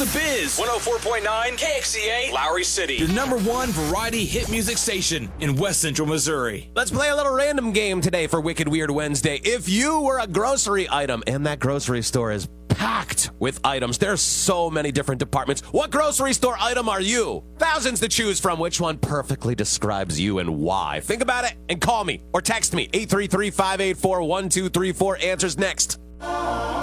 the Biz. 104.9 KXCA, Lowry City. The #1 variety hit music station in West Central Missouri. Let's play a little random game today for Wicked Weird Wednesday. If you were a grocery item and that grocery store is packed with items, there's so many different departments. What grocery store item are you? Thousands to choose from. Which one perfectly describes you and why? Think about it and call me or text me. 833-584-1234. Answers next.